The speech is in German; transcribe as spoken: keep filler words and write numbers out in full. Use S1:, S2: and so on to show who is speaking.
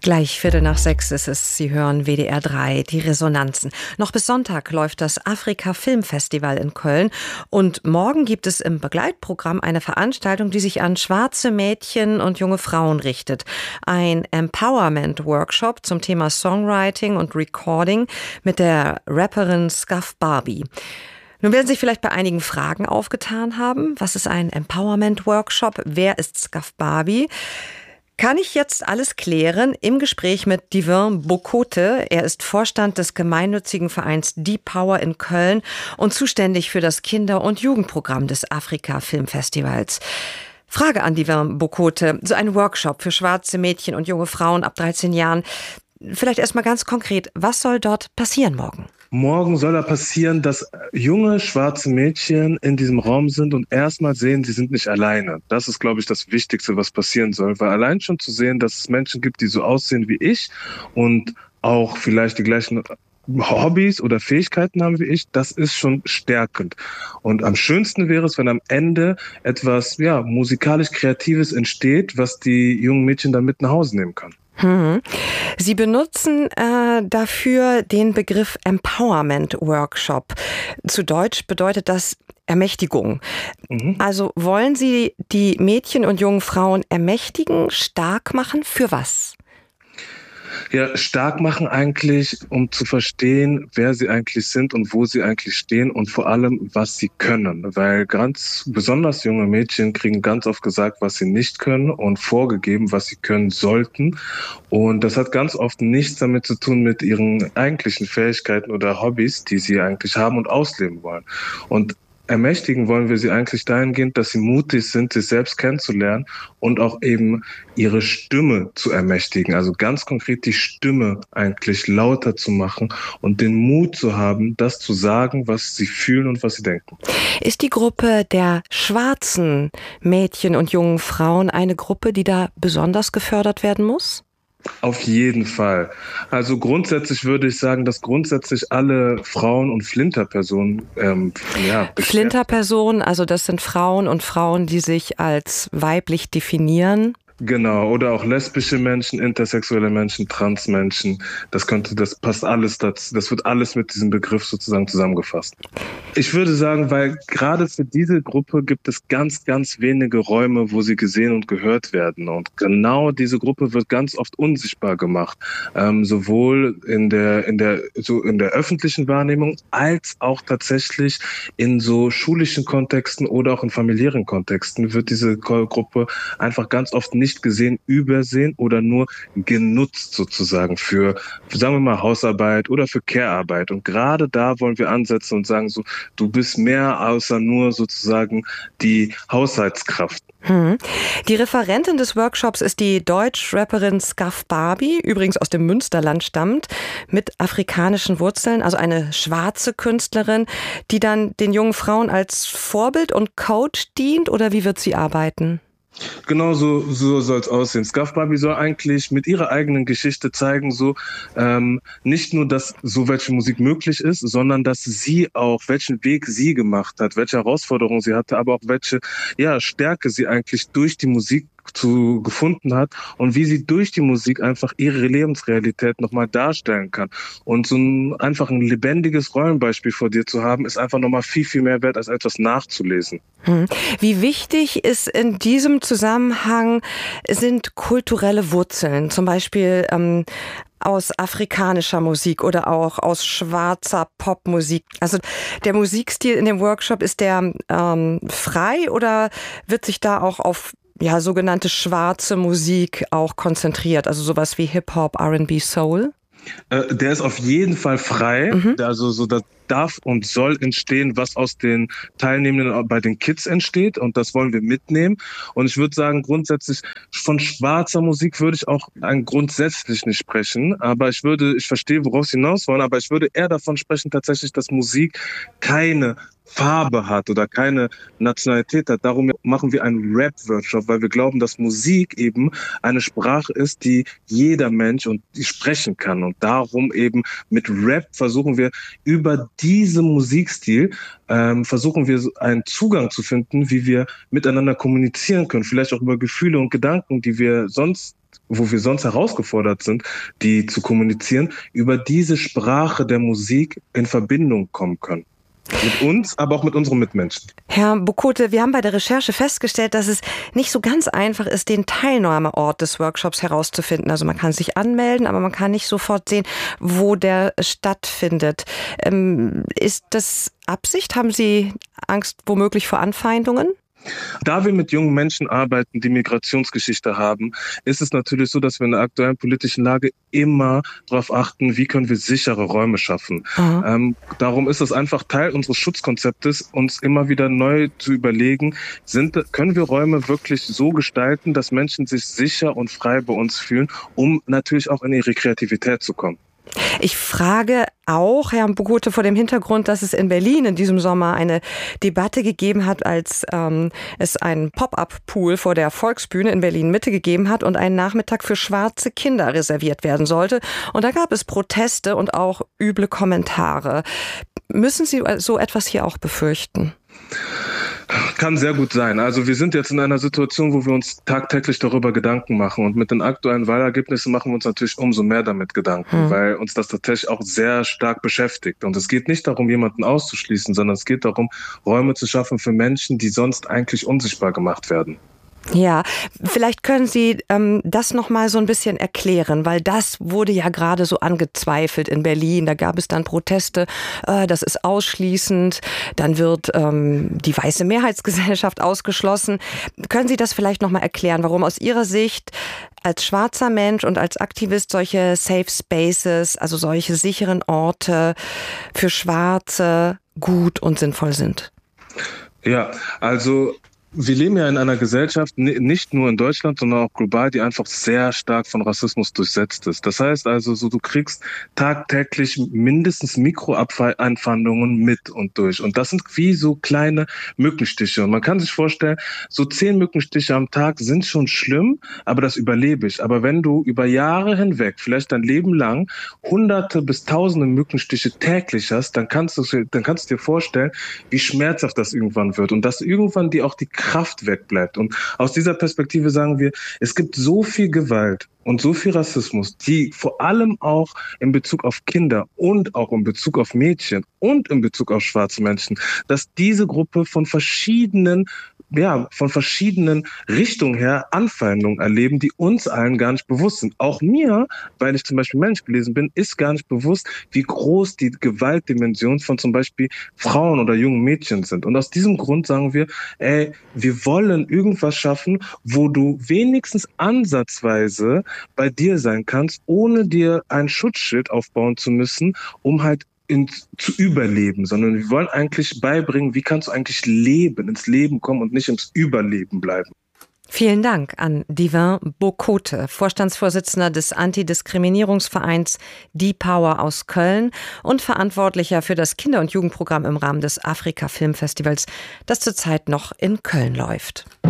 S1: Gleich Viertel nach sechs ist es. Sie hören W D R drei, die Resonanzen. Noch bis Sonntag läuft das Afrika Filmfestival in Köln. Und morgen gibt es im Begleitprogramm eine Veranstaltung, die sich an schwarze Mädchen und junge Frauen richtet. Ein Empowerment-Workshop zum Thema Songwriting und Recording mit der Rapperin Scuff Barbie. Nun werden sich vielleicht bei einigen Fragen aufgetan haben. Was ist ein Empowerment-Workshop? Wer ist Scuff Barbie? Kann ich jetzt alles klären im Gespräch mit Divin Bokote. Er ist Vorstand des gemeinnützigen Vereins Deep Power in Köln und zuständig für das Kinder- und Jugendprogramm des Afrika Filmfestivals. Frage an Divin Bokote. So ein Workshop für schwarze Mädchen und junge Frauen ab dreizehn Jahren. Vielleicht erstmal ganz konkret, was soll dort passieren morgen?
S2: Morgen soll da passieren, dass junge schwarze Mädchen in diesem Raum sind und erstmal sehen, sie sind nicht alleine. Das ist, glaube ich, das Wichtigste, was passieren soll. Weil allein schon zu sehen, dass es Menschen gibt, die so aussehen wie ich und auch vielleicht die gleichen Hobbys oder Fähigkeiten haben wie ich, das ist schon stärkend. Und am schönsten wäre es, wenn am Ende etwas ja musikalisch Kreatives entsteht, was die jungen Mädchen dann mit nach Hause nehmen kann.
S1: Hm. Sie benutzen äh, dafür den Begriff Empowerment Workshop. Zu Deutsch bedeutet das Ermächtigung. Mhm. Also wollen Sie die Mädchen und jungen Frauen ermächtigen, stark machen? Für was?
S2: Ja, stark machen eigentlich, um zu verstehen, wer sie eigentlich sind und wo sie eigentlich stehen und vor allem, was sie können. Weil ganz besonders junge Mädchen kriegen ganz oft gesagt, was sie nicht können und vorgegeben, was sie können sollten. Und das hat ganz oft nichts damit zu tun mit ihren eigentlichen Fähigkeiten oder Hobbys, die sie eigentlich haben und ausleben wollen. Und ermächtigen wollen wir sie eigentlich dahingehend, dass sie mutig sind, sich selbst kennenzulernen und auch eben ihre Stimme zu ermächtigen. Also ganz konkret die Stimme eigentlich lauter zu machen und den Mut zu haben, das zu sagen, was sie fühlen und was sie denken.
S1: Ist die Gruppe der schwarzen Mädchen und jungen Frauen eine Gruppe, die da besonders gefördert werden muss?
S2: Auf jeden Fall. Also grundsätzlich würde ich sagen, dass grundsätzlich alle Frauen und Flinterpersonen ähm, ja,
S1: Flinterpersonen, also das sind Frauen und Frauen, die sich als weiblich definieren.
S2: Genau, oder auch lesbische Menschen, intersexuelle Menschen, Transmenschen. Das könnte, das passt alles dazu. Das wird alles mit diesem Begriff sozusagen zusammengefasst. Ich würde sagen, weil gerade für diese Gruppe gibt es ganz, ganz wenige Räume, wo sie gesehen und gehört werden. Und genau diese Gruppe wird ganz oft unsichtbar gemacht. Ähm, sowohl in der, in der, so in der öffentlichen Wahrnehmung als auch tatsächlich in so schulischen Kontexten oder auch in familiären Kontexten wird diese Gruppe einfach ganz oft nicht gesehen, übersehen oder nur genutzt sozusagen für, sagen wir mal, Hausarbeit oder für Care-Arbeit. Und gerade da wollen wir ansetzen und sagen so, du bist mehr außer nur sozusagen die Haushaltskraft.
S1: Hm. Die Referentin des Workshops ist die Deutsch-Rapperin Scuff Barbie, übrigens aus dem Münsterland stammt, mit afrikanischen Wurzeln, also eine schwarze Künstlerin, die dann den jungen Frauen als Vorbild und Coach dient, oder wie wird sie arbeiten?
S2: Genau so, so soll es aussehen. Scuff Barbie soll eigentlich mit ihrer eigenen Geschichte zeigen, so ähm, nicht nur, dass so welche Musik möglich ist, sondern dass sie auch, welchen Weg sie gemacht hat, welche Herausforderungen sie hatte, aber auch welche ja, Stärke sie eigentlich durch die Musik zu gefunden hat und wie sie durch die Musik einfach ihre Lebensrealität nochmal darstellen kann. Und so ein einfach ein lebendiges Rollenbeispiel vor dir zu haben, ist einfach nochmal viel, viel mehr wert, als etwas nachzulesen.
S1: Hm. Wie wichtig ist in diesem Zusammenhang sind kulturelle Wurzeln, zum Beispiel ähm, aus afrikanischer Musik oder auch aus schwarzer Popmusik? Also der Musikstil in dem Workshop, ist der ähm, frei oder wird sich da auch auf ja, sogenannte schwarze Musik auch konzentriert, also sowas wie Hip-Hop, R and B, Soul?
S2: Äh, der ist auf jeden Fall frei, mhm. also so das darf und soll entstehen, was aus den Teilnehmenden bei den Kids entsteht, und das wollen wir mitnehmen. Und ich würde sagen, grundsätzlich von schwarzer Musik würde ich auch ein grundsätzlich nicht sprechen, aber ich würde, ich verstehe, worauf Sie hinaus wollen, aber ich würde eher davon sprechen tatsächlich, dass Musik keine Farbe hat oder keine Nationalität hat. Darum machen wir einen Rap-Workshop, weil wir glauben, dass Musik eben eine Sprache ist, die jeder Mensch und die sprechen kann. Und darum eben mit Rap versuchen wir über diesen Musikstil, ähm, versuchen wir einen Zugang zu finden, wie wir miteinander kommunizieren können. Vielleicht auch über Gefühle und Gedanken, die wir sonst wo wir sonst herausgefordert sind, die zu kommunizieren, über diese Sprache der Musik in Verbindung kommen können. Mit uns, aber auch mit unseren Mitmenschen.
S1: Herr Bokote, wir haben bei der Recherche festgestellt, dass es nicht so ganz einfach ist, den Teilnahmeort des Workshops herauszufinden. Also man kann sich anmelden, aber man kann nicht sofort sehen, wo der stattfindet. Ähm, ist das Absicht? Haben Sie Angst womöglich vor Anfeindungen?
S2: Da wir mit jungen Menschen arbeiten, die Migrationsgeschichte haben, ist es natürlich so, dass wir in der aktuellen politischen Lage immer darauf achten, wie können wir sichere Räume schaffen. Ähm, darum ist es einfach Teil unseres Schutzkonzeptes, uns immer wieder neu zu überlegen, sind, können wir Räume wirklich so gestalten, dass Menschen sich sicher und frei bei uns fühlen, um natürlich auch in ihre Kreativität zu kommen.
S1: Ich frage auch, Herr Bokote, vor dem Hintergrund, dass es in Berlin in diesem Sommer eine Debatte gegeben hat, als ähm, es einen Pop-up-Pool vor der Volksbühne in Berlin-Mitte gegeben hat und ein Nachmittag für schwarze Kinder reserviert werden sollte. Und da gab es Proteste und auch üble Kommentare. Müssen Sie so etwas hier auch befürchten?
S2: Kann sehr gut sein. Also wir sind jetzt in einer Situation, wo wir uns tagtäglich darüber Gedanken machen. Und mit den aktuellen Wahlergebnissen machen wir uns natürlich umso mehr damit Gedanken, hm. weil uns das tatsächlich auch sehr stark beschäftigt. Und es geht nicht darum, jemanden auszuschließen, sondern es geht darum, Räume zu schaffen für Menschen, die sonst eigentlich unsichtbar gemacht werden.
S1: Ja, vielleicht können Sie ähm, das noch mal so ein bisschen erklären, weil das wurde ja gerade so angezweifelt in Berlin. Da gab es dann Proteste, äh, das ist ausschließend, dann wird ähm, die weiße Mehrheitsgesellschaft ausgeschlossen. Können Sie das vielleicht noch mal erklären, warum aus Ihrer Sicht als schwarzer Mensch und als Aktivist solche Safe Spaces, also solche sicheren Orte für Schwarze gut und sinnvoll sind?
S2: Ja, also wir leben ja in einer Gesellschaft, nicht nur in Deutschland, sondern auch global, die einfach sehr stark von Rassismus durchsetzt ist. Das heißt also, so du kriegst tagtäglich mindestens Mikroanfeindungen mit und durch. Und das sind wie so kleine Mückenstiche. Und man kann sich vorstellen, so zehn Mückenstiche am Tag sind schon schlimm, aber das überlebe ich. Aber wenn du über Jahre hinweg, vielleicht dein Leben lang, hunderte bis tausende Mückenstiche täglich hast, dann kannst du, dann kannst du dir vorstellen, wie schmerzhaft das irgendwann wird. Und dass irgendwann die auch die Kraft wegbleibt. Und aus dieser Perspektive sagen wir, es gibt so viel Gewalt und so viel Rassismus, die vor allem auch in Bezug auf Kinder und auch in Bezug auf Mädchen und in Bezug auf schwarze Menschen, dass diese Gruppe von verschiedenen ja, von verschiedenen Richtungen her Anfeindungen erleben, die uns allen gar nicht bewusst sind. Auch mir, weil ich zum Beispiel Mensch gelesen bin, ist gar nicht bewusst, wie groß die Gewaltdimensionen von zum Beispiel Frauen oder jungen Mädchen sind. Und aus diesem Grund sagen wir, ey, wir wollen irgendwas schaffen, wo du wenigstens ansatzweise bei dir sein kannst, ohne dir ein Schutzschild aufbauen zu müssen, um halt In, zu überleben, sondern wir wollen eigentlich beibringen, wie kannst du eigentlich leben, ins Leben kommen und nicht ins Überleben bleiben.
S1: Vielen Dank an Divin Bokote, Vorstandsvorsitzender des Antidiskriminierungsvereins Die Power aus Köln und Verantwortlicher für das Kinder- und Jugendprogramm im Rahmen des Afrika Filmfestivals, das zurzeit noch in Köln läuft.